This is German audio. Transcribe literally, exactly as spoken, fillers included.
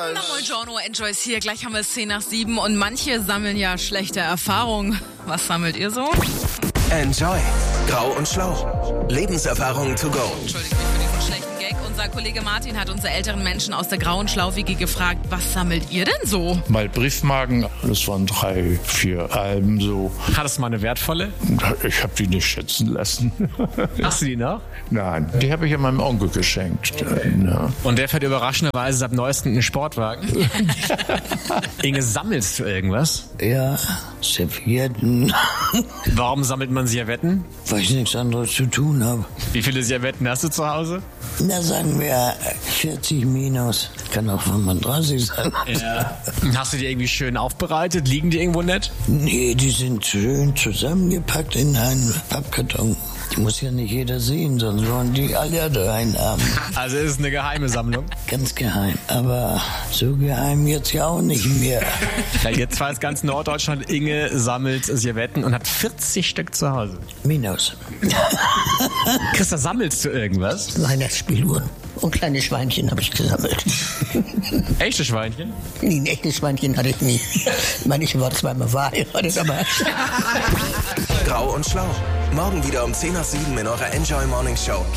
Na, buongiorno, Enjoy's hier. Gleich haben wir es zehn nach sieben und manche sammeln ja schlechte Erfahrungen. Was sammelt ihr so? Enjoy. Grau und Schlau. Lebenserfahrungen to go. Entschuldigt mich für diesen schlechten Gag. Unser Kollege Martin hat unsere älteren Menschen aus der Grau- und Schlau-Wiki gefragt, was sammelt ihr denn so? Mal Briefmarken, das waren drei, vier Alben so. Hattest du mal eine wertvolle? Ich habe die nicht schätzen lassen. Hast du die noch? Nein, die habe ich ja meinem Onkel geschenkt. Ja. Und der fährt überraschenderweise seit neuestem einen Sportwagen. Inge, sammelst du irgendwas? Ja, Servietten, Warum sammelt man Servietten? weil ich nichts anderes zu tun habe. Wie viele Servietten hast du zu Hause? Na, sagen wir vierzig minus. Kann auch fünfunddreißig sein. Ja. Hast du die irgendwie schön aufbereitet? Liegen die irgendwo nett? Nee, die sind schön zusammengepackt in einen Pappkarton. Die muss ja nicht jeder sehen, sonst wollen die alle da haben. Also ist es eine geheime Sammlung? Ganz geheim. Aber so geheim jetzt ja auch nicht mehr. Ja, jetzt weiß ganz Norddeutschland, Inge sammelt Servietten und hat vierzig Stück zu Hause. Minus. Christa, sammelst du irgendwas? Weihnachtsspieluhren und kleine Schweinchen habe ich gesammelt. Echte Schweinchen? Nee, ein echtes Schweinchen hatte ich nie. Ich meine, ich war zweimal verheiratet, aber... Grau und Schlau. Morgen wieder um zehn nach sieben in eurer Enjoy Morning Show.